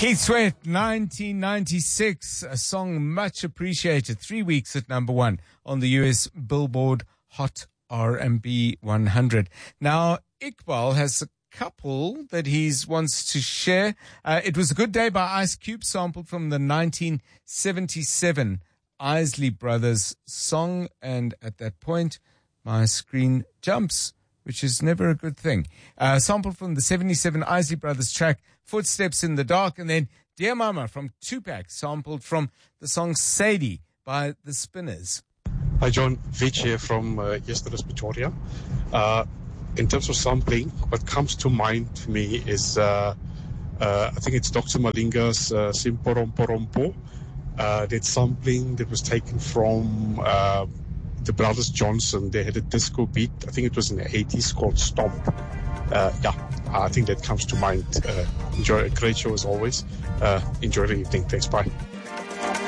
Keith Sweat, 1996, a song much appreciated. 3 weeks at number one on the US Billboard Hot R&B 100. Now, Iqbal has a couple that he wants to share. It Was a Good Day by Ice Cube, sampled from the 1977 Isley Brothers song. And at that point, my screen jumps, which is never a good thing. Sampled from the 77 Isley Brothers track, Footsteps in the Dark, and then Dear Mama from Tupac, sampled from the song Sadie by The Spinners. Hi John, Vich here from Yesterday's Pretoria. In terms of sampling, what comes to mind for me is, I think it's Dr. Malinga's Simporomporompo. That sampling that was taken from the Brothers Johnson. They had a disco beat, I think it was in the 80s, called Stomp. I think that comes to mind. Enjoy a great show as always. Enjoy the evening. Thanks, bye.